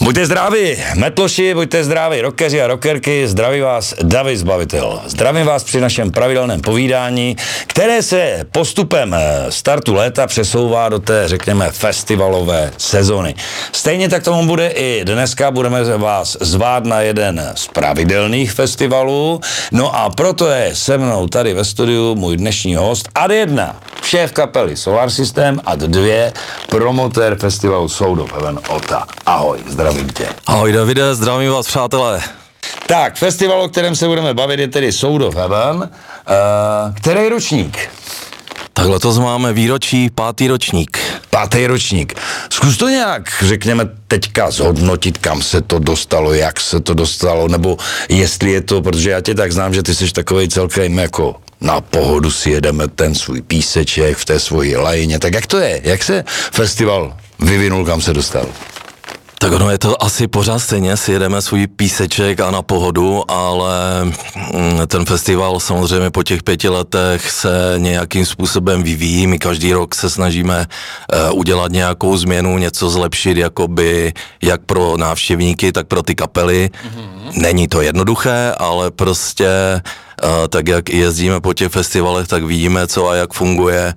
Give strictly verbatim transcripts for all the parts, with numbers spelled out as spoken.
Buďte zdraví, metloši, buďte zdraví, rockeři a rockerky, zdraví vás David Zbavitel. Zdravím vás při našem pravidelném povídání, které se postupem startu léta přesouvá do té, řekněme, festivalové sezony. Stejně tak tomu bude i dneska, budeme vás zvát na jeden z pravidelných festivalů, no a proto je se mnou tady ve studiu můj dnešní host, ad jedna, šéf kapely Solar System, ad dvě, promotér festivalu Sound of Heaven Ota. Ahoj, zdravím tě. Ahoj Davide, zdravím vás přátelé. Tak, festival, o kterém se budeme bavit, je tedy Sound of Heaven. Uh, který ročník? Tak letos máme výročí, pátý ročník. Pátý ročník. Zkus to nějak, řekněme, teďka zhodnotit, kam se to dostalo, jak se to dostalo, nebo jestli je to, protože já tě tak znám, že ty jsi takovej celkem jako na pohodu si jedeme ten svůj píseček v té svoji lajině. Tak jak to je? Jak se festival vyvinul, kam se dostal? Tak ono je to asi pořád stejně, si jedeme svůj píseček a na pohodu, ale ten festival samozřejmě po těch pěti letech se nějakým způsobem vyvíjí. My každý rok se snažíme udělat nějakou změnu, něco zlepšit, jakoby jak pro návštěvníky, tak pro ty kapely. Mm-hmm. Není to jednoduché, ale prostě tak jak jezdíme po těch festivalech, tak vidíme, co a jak funguje.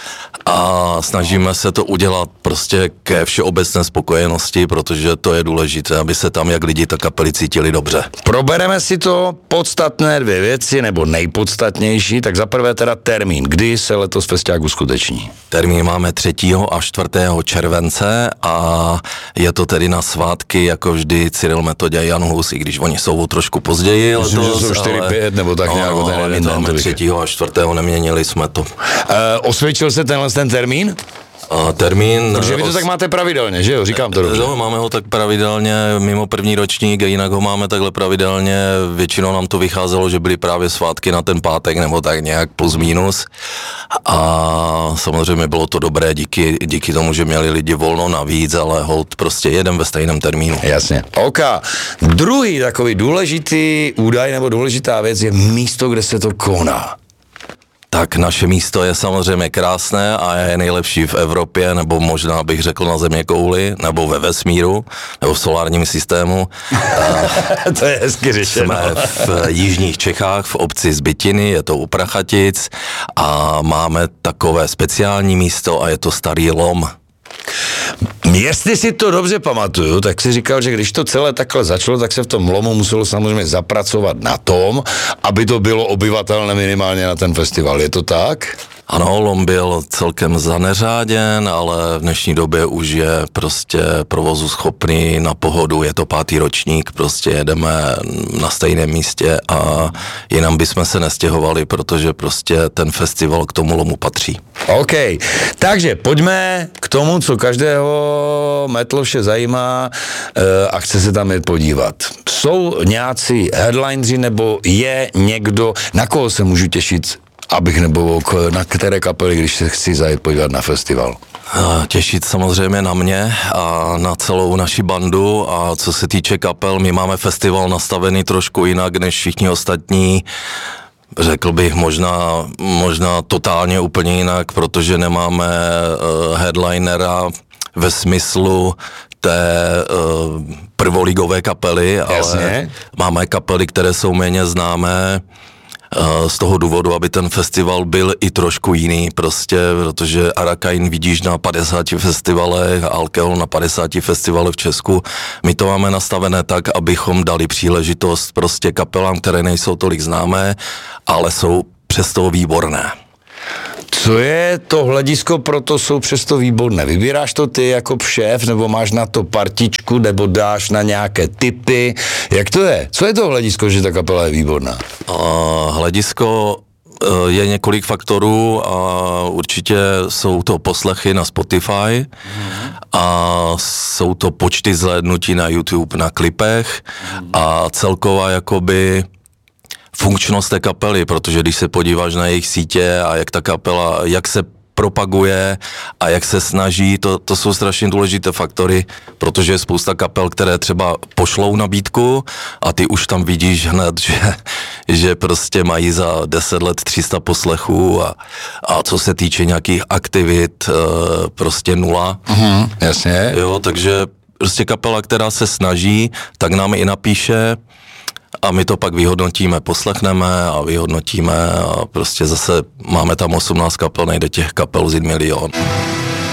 A snažíme se to udělat prostě ke všeobecné spokojenosti, protože to je důležité, aby se tam jak lidi, tak kapely cítili dobře. Probereme si to podstatné dvě věci, nebo nejpodstatnější, tak za prvé teda termín. Kdy se letos festiák uskuteční? Termín máme třetího a čtvrtého července a je to tedy na svátky, jako vždy Cyril Metoď a Jan Hus, i když oni jsou trošku později. Myslím, letos, že jsou čtyři pět nebo tak nějak. No, ale my to máme třetího a čtvrtého neměnili jsme to. Uh, osvědčil se tenhle ten termín? A termín... Protože vy to os... tak máte pravidelně, že jo? Říkám to dobře. No, máme ho tak pravidelně mimo první ročník, jinak ho máme takhle pravidelně. Většinou nám to vycházelo, že byly právě svátky na ten pátek, nebo tak nějak plus minus. A samozřejmě bylo to dobré díky, díky tomu, že měli lidi volno navíc, ale hold prostě jedem ve stejném termínu. Jasně. OK. Druhý takový důležitý údaj nebo důležitá věc je místo, kde se to koná. Tak naše místo je samozřejmě krásné a je nejlepší v Evropě, nebo možná bych řekl na zeměkouli, nebo ve vesmíru, nebo v solárním systému. To je hezky řešeno. Jsme v jižních Čechách, v obci Zbytiny, je to u Prachatic a máme takové speciální místo a je to Starý Lom. Jestli si to dobře pamatuju, tak si říkal, že když to celé takhle začalo, tak se v tom Lomu muselo samozřejmě zapracovat na tom, aby to bylo obyvatelné minimálně na ten festival. Je to tak? Ano, Lom byl celkem zaneřáděn, ale v dnešní době už je prostě provozu schopný na pohodu, je to pátý ročník, prostě jedeme na stejném místě a jinam bychom se nestěhovali, protože prostě ten festival k tomu Lomu patří. OK, takže pojďme k tomu, co každého metloše zajímá a chce se tam jít podívat. Jsou nějací headlineři nebo je někdo, na koho se můžu těšit, abych nebo na které kapely, když se chci zajet podívat na festival? Těšit samozřejmě na mě a na celou naši bandu a co se týče kapel, my máme festival nastavený trošku jinak než všichni ostatní. Řekl bych možná, možná totálně úplně jinak, protože nemáme uh, headlinera ve smyslu té uh, prvoligové kapely, Jasně. Ale máme kapely, které jsou méně známé, z toho důvodu, aby ten festival byl i trošku jiný, prostě, protože Arakain vidíš na padesáti festivalech, Alkohol na padesáti festivalech v Česku. My to máme nastavené tak, abychom dali příležitost prostě kapelám, které nejsou tolik známé, ale jsou přesto výborné. Co je to hledisko, proto jsou přesto výborné? Vybíráš to ty jako šéf, nebo máš na to partičku, nebo dáš na nějaké tipy? Jak to je? Co je to hledisko, že ta kapela je výborná? Uh, hledisko je několik faktorů a určitě jsou to poslechy na Spotify mm. a jsou to počty zhlédnutí na YouTube, na klipech mm. a celková jakoby funkčnost té kapely, protože když se podíváš na jejich sítě a jak ta kapela, jak se propaguje a jak se snaží, to, to jsou strašně důležité faktory, protože je spousta kapel, které třeba pošlou nabídku a ty už tam vidíš hned, že, že prostě mají za deset let tři sta poslechů a, a co se týče nějakých aktivit, prostě nula. Mhm, jasně. Jo, takže prostě kapela, která se snaží, tak nám i napíše a my to pak vyhodnotíme, poslechneme a vyhodnotíme a prostě zase máme tam osmnáct kapel, nejde těch kapel vzít milion.